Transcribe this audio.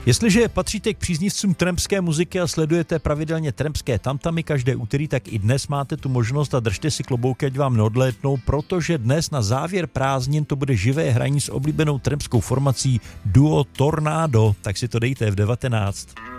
Jestliže patříte k příznivcům trampské muziky a sledujete pravidelně trampské tamtamy každé úterý, tak i dnes máte tu možnost a držte si klobouky, ať vám neodlétnou, protože dnes na závěr prázdnin to bude živé hraní s oblíbenou trampskou formací duo Tornado, tak si to dejte v 19.